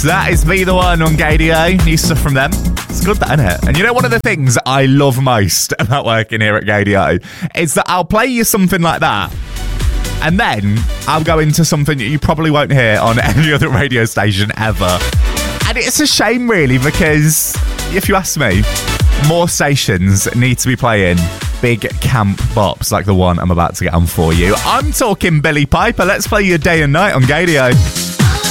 That is Be The One on Gaydio. New stuff from them. It's good, that, isn't it? And you know, one of the things I love most about working here at Gaydio is that I'll play you something like that, and then I'll go into something that you probably won't hear on any other radio station ever. And it's a shame, really, because if you ask me, more stations need to be playing big camp bops like the one I'm about to get on for you. I'm talking Billy Piper. Let's play you Day and Night on Gaydio.